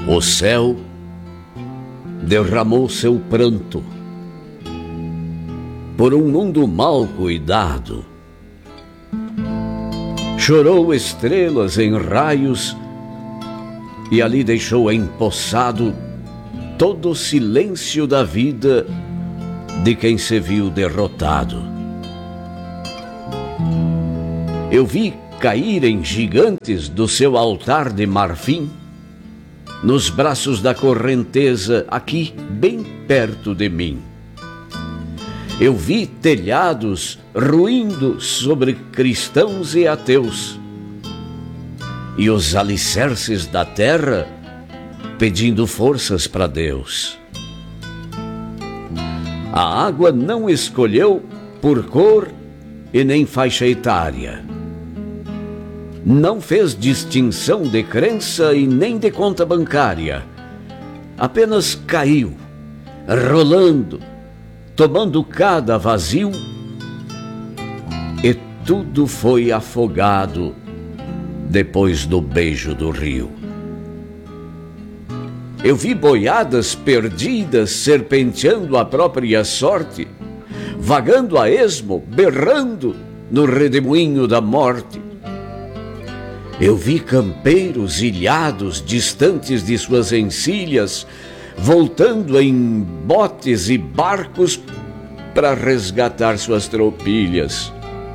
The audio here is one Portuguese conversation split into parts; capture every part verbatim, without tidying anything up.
O céu derramou seu pranto por um mundo mal cuidado. Chorou estrelas em raios e ali deixou empossado todo o silêncio da vida de quem se viu derrotado. Eu vi caírem gigantes do seu altar de marfim nos braços da correnteza aqui bem perto de mim. Eu vi telhados ruindo sobre cristãos e ateus e os alicerces da terra pedindo forças para Deus. A água não escolheu por cor e nem faixa etária. Não fez distinção de crença e nem de conta bancária. Apenas caiu, rolando, tomando cada vazio, e tudo foi afogado depois do beijo do rio. Eu vi boiadas perdidas serpenteando a própria sorte, vagando a esmo, berrando no redemoinho da morte. Eu vi campeiros ilhados, distantes de suas encilhas, voltando em botes e barcos para resgatar suas tropilhas.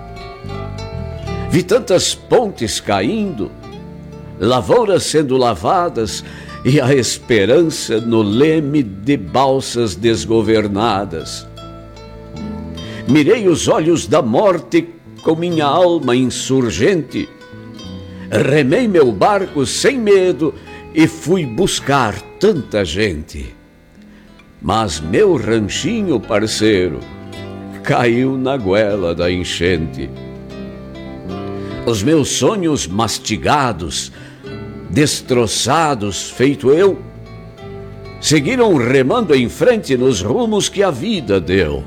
Vi tantas pontes caindo, lavouras sendo lavadas e a esperança no leme de balsas desgovernadas. Mirei os olhos da morte com minha alma insurgente, remei meu barco sem medo e fui buscar tanta gente. Mas meu ranchinho, parceiro, caiu na goela da enchente. Os meus sonhos mastigados, destroçados, feito eu, seguiram remando em frente nos rumos que a vida deu.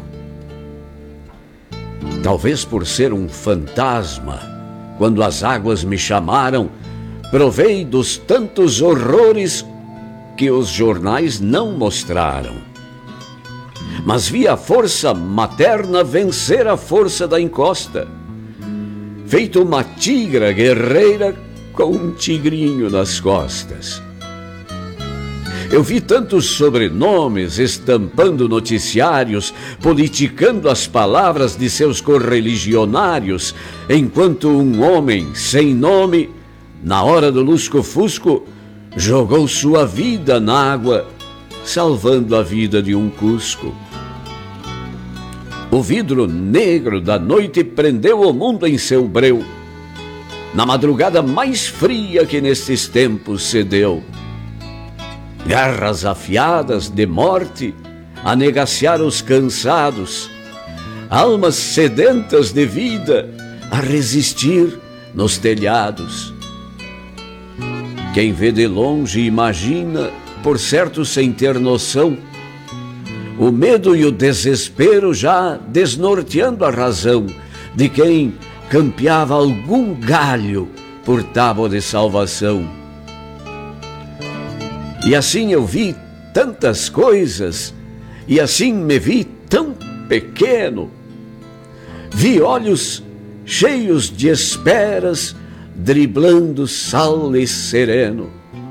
Talvez por ser um fantasma, quando as águas me chamaram, provei dos tantos horrores que os jornais não mostraram. Mas vi a força materna vencer a força da encosta, feito uma tigra guerreira com um tigrinho nas costas. Eu vi tantos sobrenomes estampando noticiários, politicando as palavras de seus correligionários, enquanto um homem sem nome, na hora do lusco-fusco, jogou sua vida na água, salvando a vida de um cusco. O vidro negro da noite prendeu o mundo em seu breu, na madrugada mais fria que nestes tempos se deu. Garras afiadas de morte a negaciar os cansados, almas sedentas de vida a resistir nos telhados. Quem vê de longe imagina, por certo sem ter noção, o medo e o desespero já desnorteando a razão de quem campeava algum galho por tábua de salvação. E assim eu vi tantas coisas, e assim me vi tão pequeno. Vi olhos cheios de esperas, driblando sal e sereno.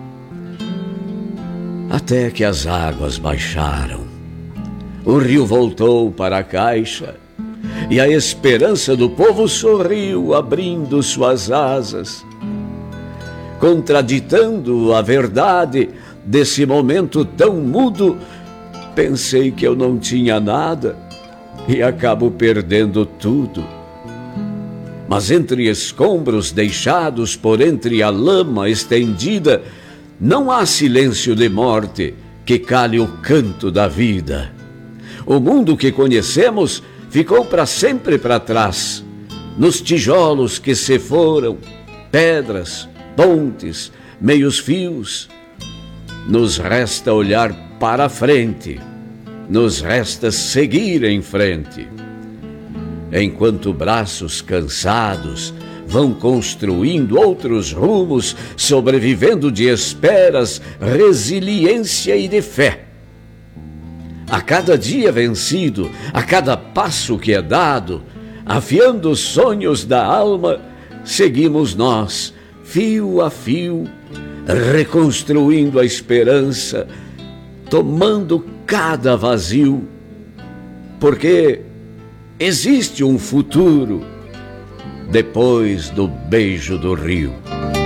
Até que as águas baixaram, o rio voltou para a caixa, e a esperança do povo sorriu, abrindo suas asas. Contraditando a verdade desse momento tão mudo, pensei que eu não tinha nada e acabo perdendo tudo. Mas entre escombros deixados por entre a lama estendida, não há silêncio de morte que cale o canto da vida. O mundo que conhecemos ficou para sempre para trás, nos tijolos que se foram, pedras, pontes, meios fios. Nos resta olhar para frente, nos resta seguir em frente. Enquanto braços cansados vão construindo outros rumos, sobrevivendo de esperas, resiliência e de fé. A cada dia vencido, a cada passo que é dado, afiando os sonhos da alma, seguimos nós, fio a fio, reconstruindo a esperança, tomando cada vazio, porque existe um futuro depois do beijo do rio.